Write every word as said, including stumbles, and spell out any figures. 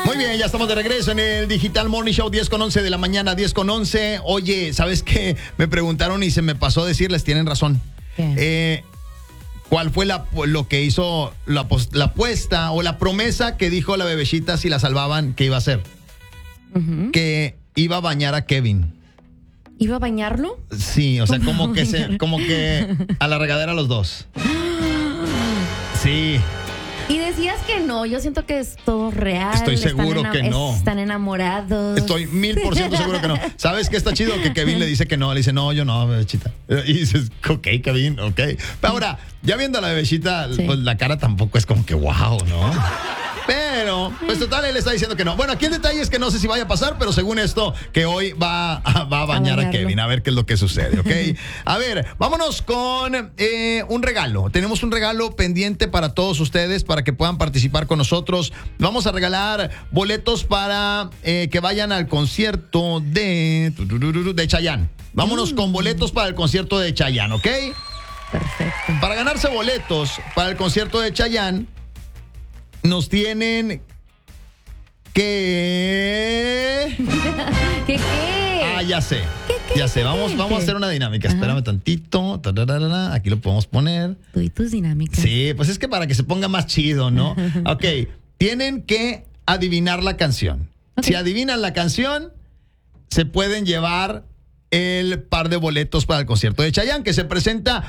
Muy bien, ya estamos de regreso en el Digital Morning Show, diez con once de la mañana, diez con once. Oye, ¿sabes qué? Me preguntaron y se me pasó a decirles, tienen razón. ¿Qué? Eh, ¿Cuál fue la, lo que hizo la, la apuesta o la promesa que dijo la bebecita si la salvaban que iba a hacer? Uh-huh. Que iba a bañar a Kevin. ¿Iba a bañarlo? Sí, o sea, ¿Cómo como que se, como que a la regadera los dos. Sí. Y decías que no, yo siento que es todo real. Estoy seguro están que ena- no. Están enamorados. Estoy mil por ciento seguro que no. ¿Sabes qué está chido? Que Kevin le dice que no. Le dice, no, yo no, bebechita. Y dices, ok, Kevin, ok. Pero ahora, ya viendo a la bebechita, Sí. pues la cara tampoco es como que wow, ¿no? Pero, pues total, él está diciendo que no. Bueno, aquí el detalle es que no sé si vaya a pasar, pero según esto, que hoy va a, va a bañar a, bañarlo. Kevin, a ver qué es lo que sucede, ¿ok? A ver, vámonos con eh, un regalo. Tenemos un regalo pendiente para todos ustedes, para que puedan participar con nosotros. Vamos a regalar boletos para eh, que vayan al concierto de, de Chayanne. Vámonos con boletos para el concierto de Chayanne, ¿ok? Perfecto. Para ganarse boletos para el concierto de Chayanne, nos tienen que... ¿Qué qué? Ah, ya sé. ¿Qué, qué, Ya sé, qué, vamos, qué? vamos a hacer una dinámica. Ajá. Espérame tantito. Tararara, aquí lo podemos poner. Tú y tus dinámicas. Sí, pues es que para que se ponga más chido, ¿no? Ok, tienen que adivinar la canción. Ok. Si adivinan la canción, se pueden llevar el par de boletos para el concierto de Chayanne, que se presenta